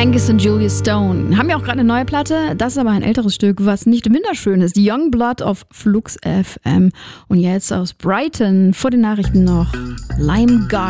Angus und Julia Stone haben ja auch gerade eine neue Platte. Das ist aber ein älteres Stück, was nicht minder schön ist. Young Blood of Flux FM. Und jetzt aus Brighton vor den Nachrichten noch Lime Garden.